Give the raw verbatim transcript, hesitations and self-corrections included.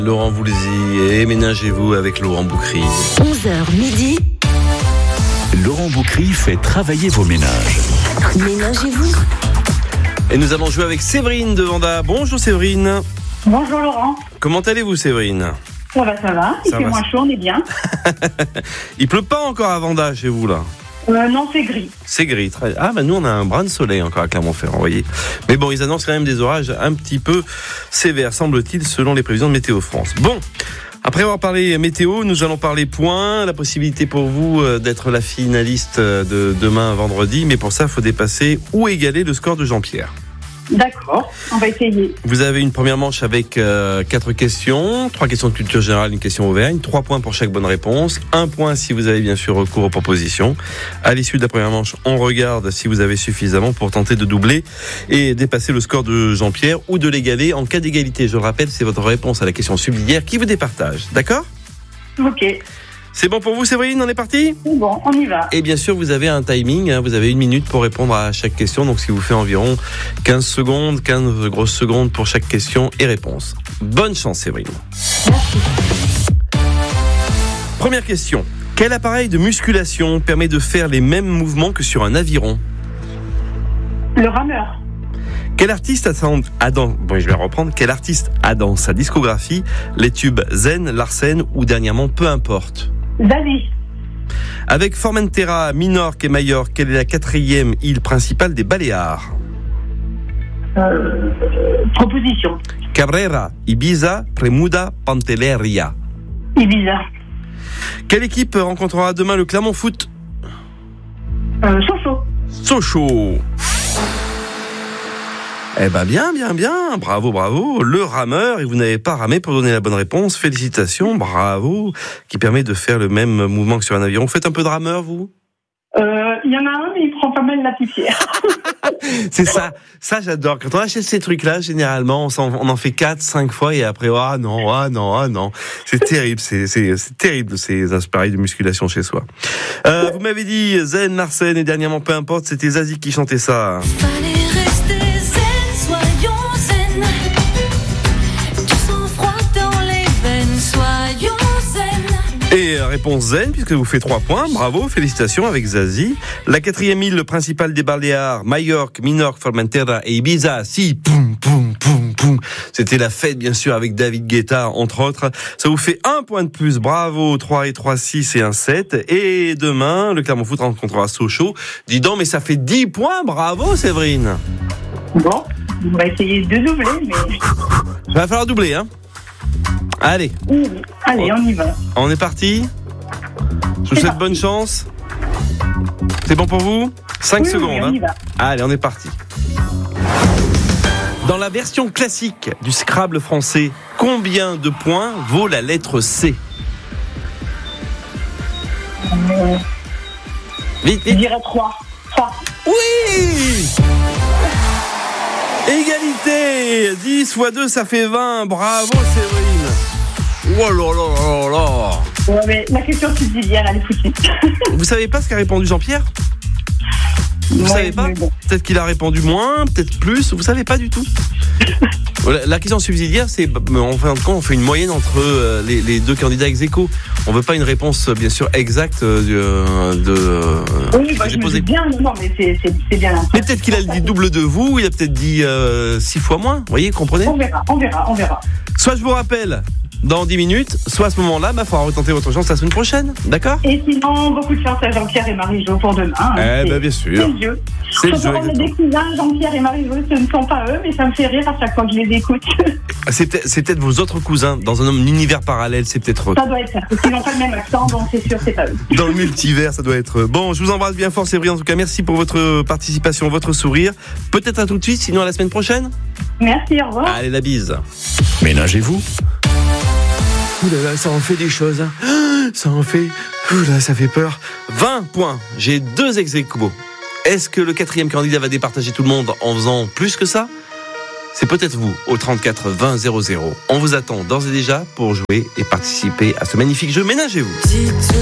Laurent Voulzy et Ménagez-vous avec Laurent Boucry. onze heures midi. Laurent Boucry fait travailler vos ménages. Ménagez-vous. Et nous allons jouer avec Séverine de Vanda. Bonjour Séverine. Bonjour Laurent. Comment allez-vous Séverine? Ça va, ça va. Il Ça fait va. moins chaud, on est bien. Il pleut pas encore à Vanda chez vous là? Euh, non, c'est gris. C'est gris. Très... Ah bah nous on a un brin de soleil encore à Clermont-Ferrand, vous voyez. Mais bon, ils annoncent quand même des orages un petit peu sévères, semble-t-il, selon les prévisions de Météo France. Bon, après avoir parlé météo, nous allons parler points, la possibilité pour vous d'être la finaliste de demain vendredi, mais pour ça, il faut dépasser ou égaler le score de Jean-Pierre. D'accord, on va essayer. Vous avez une première manche avec euh, quatre questions, trois questions de culture générale, une question Auvergne, trois points pour chaque bonne réponse, un point si vous avez bien sûr recours aux propositions. À l'issue de la première manche, on regarde si vous avez suffisamment pour tenter de doubler et dépasser le score de Jean-Pierre ou de l'égaler. En cas d'égalité, je le rappelle, c'est votre réponse à la question subsidiaire qui vous départage. D'accord ? Ok, C'est bon pour vous Séverine, on est parti ? c'est bon, on y va. Et bien sûr, vous avez un timing, hein, vous avez une minute pour répondre à chaque question, donc ce qui vous fait environ quinze secondes, quinze grosses secondes pour chaque question et réponse. Bonne chance Séverine. Merci. Première question. Quel appareil de musculation permet de faire les mêmes mouvements que sur un aviron ? Le rameur. Quel artiste a dans, a dans, bon, je vais reprendre. Quel artiste a dans sa discographie les tubes Zen, Larsen ou dernièrement Peu importe ? Zazie. Avec Formentera, Minorque et Majorque, quelle est la quatrième île principale des Baléares ? Euh, proposition. Cabrera, Ibiza, Premuda, Pantelleria. Ibiza. Quelle équipe rencontrera demain le Clermont Foot ? Euh, Sochaux. Sochaux. Eh ben bien, bien, bien, bravo, bravo, le rameur, et vous n'avez pas ramé pour donner la bonne réponse, félicitations, bravo, qui permet de faire le même mouvement que sur un avion. Vous faites un peu de rameur, vous ? Il euh, y en a un, mais il prend pas mal la poussière. C'est ça, ça j'adore. Quand on achète ces trucs-là, généralement, on, s'en, on en fait quatre, cinq fois, et après, ah non, ah non, ah non. C'est terrible, c'est, c'est, c'est terrible, ces appareils de musculation chez soi. Euh, vous m'avez dit Zen, Larsen, et dernièrement, Peu importe, c'était Zazie qui chantait ça. Fallait rester zen, soyons zen. Du sang-froid dans les veines, soyons zen. Et réponse zen, puisque vous faites trois points. Bravo, félicitations avec Zazie. La quatrième île principale des Baléares, Majorque, Minorque, Formentera et Ibiza. Si, poum, poum, poum, poum. C'était la fête, bien sûr, avec David Guetta, entre autres. Ça vous fait un point de plus. Bravo, trois et trois, six et un, sept. Et demain, le Clermont Foot rencontrera Sochaux. Dis donc, mais ça fait dix points. Bravo, Séverine. Bon, on va essayer de doubler, mais... Il va falloir doubler, hein. Allez, Ouh, allez, on y va. on est parti. Je vous C'est souhaite parti. bonne chance. C'est bon pour vous ? cinq Oui, oui, secondes. on hein. y va. Allez, on est parti. Dans la version classique du Scrabble français, combien de points vaut la lettre C ? Euh, Vite, je vite. dirais trois. trois. Oui ! Égalité ! dix fois deux, ça fait vingt. Bravo, Séverine. Oh là là là là. Ouais, mais la question subsidiaire, elle est foutue. Vous savez pas ce qu'a répondu Jean-Pierre ? Vous Ouais, savez pas ? mais bon. Peut-être qu'il a répondu moins, peut-être plus, vous savez pas du tout. La, la question subsidiaire, c'est, en fin de compte, on fait une moyenne entre euh, les, les deux candidats ex aequo. On veut pas une réponse, bien sûr, exacte euh, de. Euh, Oui, bah, j'ai je me posé. dis bien, non, mais c'est, c'est, c'est bien. Mais peut-être qu'il a dit double de vous, il a peut-être dit euh, six fois moins. Vous voyez, comprenez ? On verra, on verra, on verra. Soit je vous rappelle dans dix minutes, soit à ce moment-là, bah, il faudra retenter votre chance la semaine prochaine. D'accord ? Et sinon, beaucoup de chance à Jean-Pierre et Marie-Jo pour demain. hein. Eh C'est- ben, bien sûr. C'est le jeu. C'est le Je jeu, pense qu'on a des exactement. cousins, Jean-Pierre et Marie-Jo, ce ne sont pas eux, mais ça me fait rire à chaque fois que je les écoute. C'est peut-être, c'est peut-être vos autres cousins dans un univers parallèle, c'est peut-être eux. Ça doit être ça, parce qu'ils n'ont pas le même accent, donc c'est sûr, c'est pas eux. Dans le multivers, ça doit être. Bon, je vous embrasse bien fort, Séverine. En tout cas, merci pour votre participation, votre sourire. Peut-être à tout de suite, sinon à la semaine prochaine. Merci, au revoir. Allez, la bise. Ménagez-vous. Ouh là là, ça en fait des choses. Hein. Ça en fait. Ouh là, ça fait peur. vingt points. J'ai deux ex-aequo. Est-ce que le quatrième candidat va départager tout le monde en faisant plus que ça ? C'est peut-être vous, au trente-quatre vingt zéro zéro. On vous attend d'ores et déjà pour jouer et participer à ce magnifique jeu. Ménagez-vous.